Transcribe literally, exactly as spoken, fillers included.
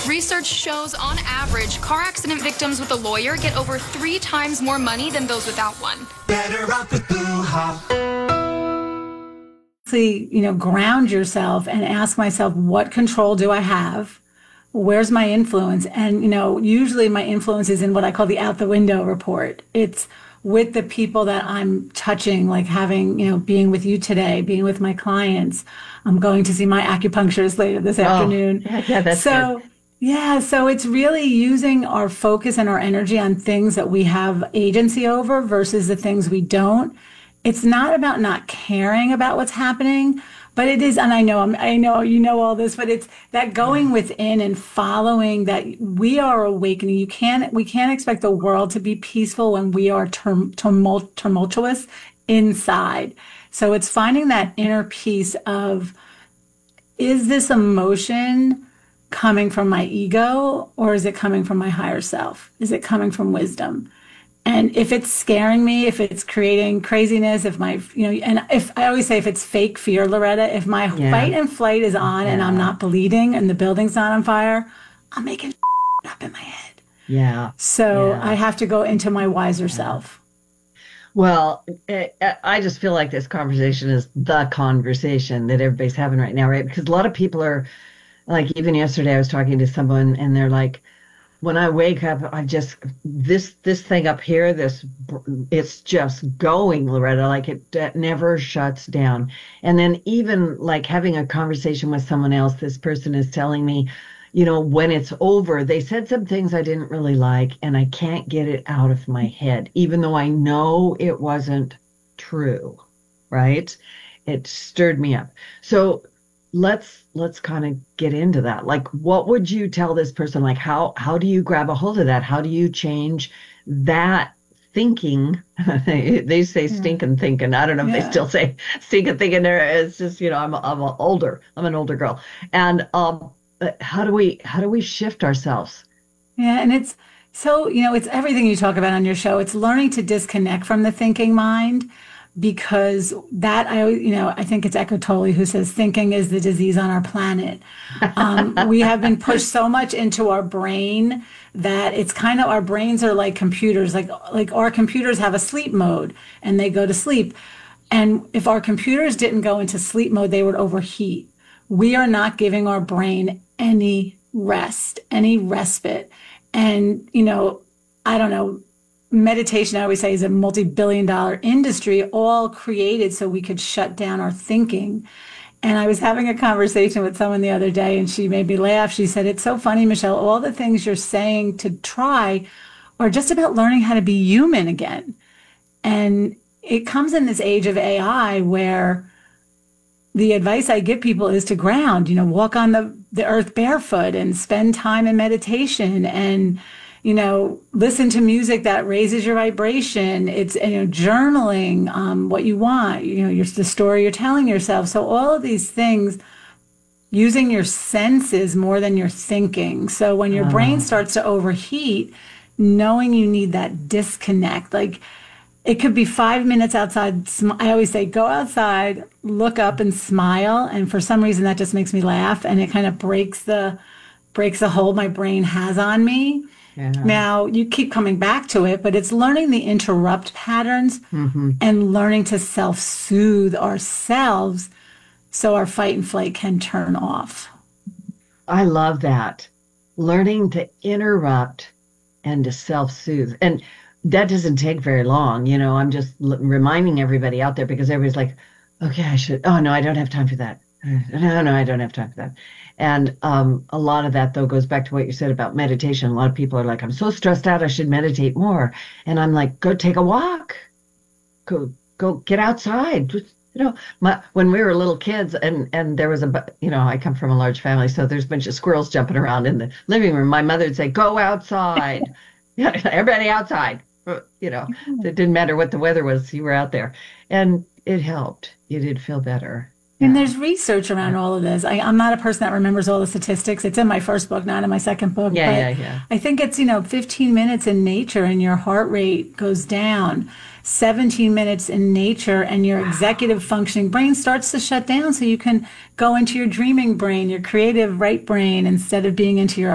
Research shows, on average, car accident victims with a lawyer get over three times more money than those without one. Better off with BlueHow. You know, ground yourself and ask myself, what control do I have? Where's my influence? And, you know, usually my influence is in what I call the out the window report. It's with the people that I'm touching, like having, you know, being with you today, being with my clients. I'm going to see my acupuncturist later this oh, afternoon. Yeah, that's so, good. Yeah, so it's really using our focus and our energy on things that we have agency over versus the things we don't. It's not about not caring about what's happening, but it is, and I know, I know you know all this, but it's that going within and following that we are awakening. You can't, we can't expect the world to be peaceful when we are tum, tumult, tumultuous inside. So it's finding that inner peace of, is this emotion coming from my ego or is it coming from my higher self? Is it coming from wisdom? And if it's scaring me, if it's creating craziness, if my, you know, and if I always say if it's fake fear, Loretta, if my yeah. fight and flight is on yeah. and I'm not bleeding and the building's not on fire, I'm making up in my head. Yeah. So yeah. I have to go into my wiser yeah. self. Well, I just feel like this conversation is the conversation that everybody's having right now, right? Because a lot of people are, like, even yesterday I was talking to someone and they're like, when I wake up, I just, this this thing up here, this, it's just going, Loretta, like it, it never shuts down. And then even like having a conversation with someone else, this person is telling me, you know, when it's over, they said some things I didn't really like, and I can't get it out of my head, even though I know it wasn't true, right? It stirred me up. So let's let's kind of get into that. Like, what would you tell this person? Like, how how do you grab a hold of that? How do you change that thinking? They say stinking thinking. I don't know if yeah. they still say stinking thinking. There, it's just, you know, I'm I'm a older. I'm an older girl. And um, how do we how do we shift ourselves? Yeah, and it's so, you know, it's everything you talk about on your show. It's learning to disconnect from the thinking mind. Because that, I, you know, I think it's Eckhart Tolle who says thinking is the disease on our planet. Um, we have been pushed so much into our brain that it's kind of, our brains are like computers, like, like our computers have a sleep mode and they go to sleep. And if our computers didn't go into sleep mode, they would overheat. We are not giving our brain any rest, any respite. And, you know, I don't know, meditation, I always say, is a multi-billion dollar industry, all created so we could shut down our thinking. And I was having a conversation with someone the other day and she made me laugh. She said, it's so funny, Michelle, all the things you're saying to try are just about learning how to be human again. And it comes in this age of A I where the advice I give people is to ground, you know, walk on the, the earth barefoot and spend time in meditation and, you know, listen to music that raises your vibration. It's, you know, journaling, um, what you want, you know, your, the story you're telling yourself. So all of these things, using your senses more than your thinking. So when your uh. brain starts to overheat, knowing you need that disconnect, like it could be five minutes outside. I always say, go outside, look up and smile. And for some reason that just makes me laugh and it kind of breaks the, breaks the hold my brain has on me. Yeah. Now, you keep coming back to it, but it's learning the interrupt patterns mm-hmm. and learning to self-soothe ourselves so our fight and flight can turn off. I love that. Learning to interrupt and to self-soothe. And that doesn't take very long. You know, I'm just l- reminding everybody out there because everybody's like, okay, I should. Oh, no, I don't have time for that. No, no, I don't have time for that. And um, a lot of that, though, goes back to what you said about meditation. A lot of people are like, I'm so stressed out, I should meditate more. And I'm like, go take a walk. Go go get outside. Just, you know, my, when we were little kids and, and there was a, you know, I come from a large family, so there's a bunch of squirrels jumping around in the living room. My mother would say, go outside. Yeah, everybody outside. You know, it didn't matter what the weather was, you were out there. And it helped. You did feel better. And there's research around all of this. I, I'm not a person that remembers all the statistics. It's in my first book, not in my second book. Yeah, but yeah, yeah. I think it's, you know, fifteen minutes in nature and your heart rate goes down. seventeen minutes in nature and your executive functioning brain starts to shut down so you can go into your dreaming brain, your creative right brain, instead of being into your